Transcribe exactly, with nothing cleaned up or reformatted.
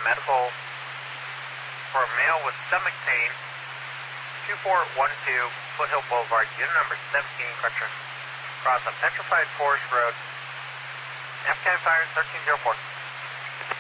medical for a male with stomach pain, two four one two Foothill Boulevard, unit number seventeen, Crutcher, across a petrified forest road. Afghan Fire thirteen oh four.